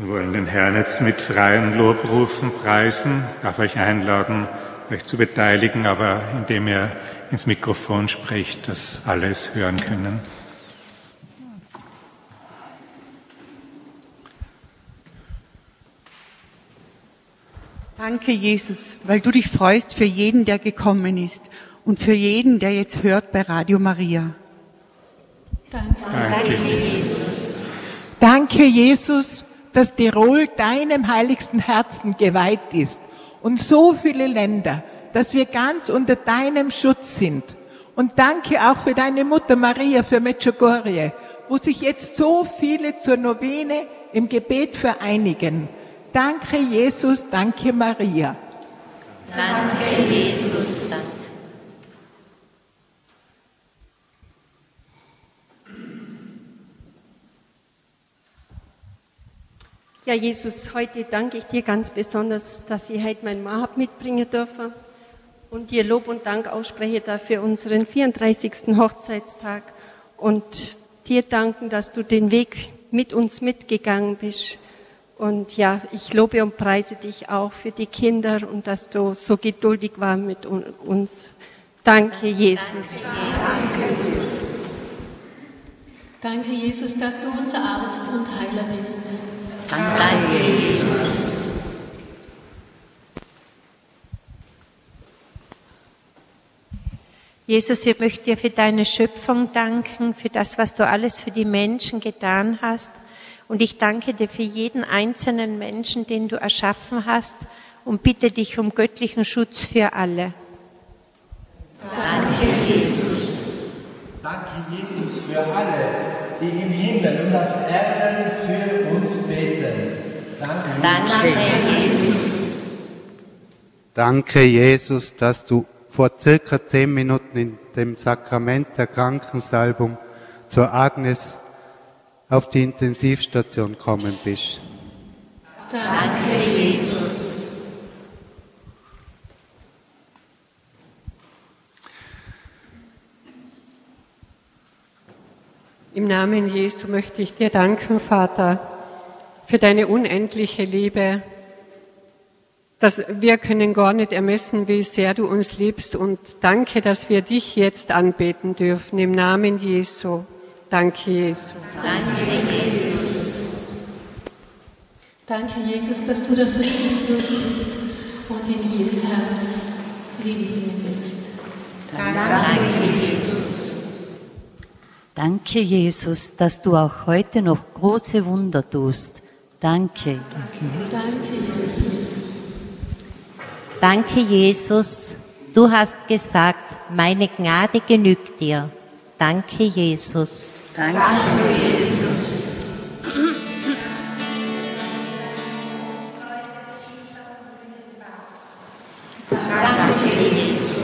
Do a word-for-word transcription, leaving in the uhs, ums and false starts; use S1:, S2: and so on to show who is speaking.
S1: Wir wollen den Herrn jetzt mit freien Lobrufen preisen. Ich darf euch einladen, euch zu beteiligen, aber indem ihr ins Mikrofon spricht, dass alle es hören können.
S2: Danke, Jesus, weil du dich freust für jeden, der gekommen ist und für jeden, der jetzt hört bei Radio Maria.
S3: Danke,
S1: Danke,
S3: Jesus.
S4: Danke, Jesus, dass Tirol deinem heiligsten Herzen geweiht ist und so viele Länder, dass wir ganz unter deinem Schutz sind. Und danke auch für deine Mutter Maria für Medjugorje, wo sich jetzt so viele zur Novene im Gebet vereinigen. Danke, Jesus, danke, Maria.
S3: Danke, Jesus, danke.
S5: Ja, Jesus, heute danke ich dir ganz besonders, dass ich heute meinen Mann habe mitbringen dürfen und dir Lob und Dank ausspreche dafür unseren vierunddreißigsten Hochzeitstag und dir danken, dass du den Weg mit uns mitgegangen bist. Und ja, ich lobe und preise dich auch für die Kinder und dass du so geduldig war mit uns. Danke, Jesus.
S3: Danke, Jesus. Danke, Jesus, dass du unser Arzt und Heiler bist.
S6: Danke, Jesus.
S7: Jesus, ich möchte dir für deine Schöpfung danken, für das, was du alles für die Menschen getan hast. Und ich danke dir für jeden einzelnen Menschen, den du erschaffen hast, und bitte dich um göttlichen Schutz für alle.
S6: Danke, Jesus.
S8: Danke, Jesus, für alle, die im Himmel und auf Erden für uns beten. Danke,
S6: Danke, Jesus.
S9: Danke, Jesus, dass du vor circa zehn Minuten in dem Sakrament der Krankensalbung zur Agnes auf die Intensivstation kommen bist.
S6: Danke, Jesus.
S10: Im Namen Jesu möchte ich dir danken, Vater, für deine unendliche Liebe. Dass wir können gar nicht ermessen, wie sehr du uns liebst, und danke, dass wir dich jetzt anbeten dürfen. Im Namen Jesu. Danke, Jesus.
S6: Danke, Jesus.
S3: Danke, Jesus, dass du der Friedensfürst bist und in jedes Herz Frieden bringen willst.
S6: Danke, Jesus.
S11: Danke, Jesus, dass du auch heute noch große Wunder tust. Danke.
S3: Danke, Jesus.
S12: Danke, Jesus. Du hast gesagt, meine Gnade genügt dir. Danke, Jesus.
S6: Danke, Jesus.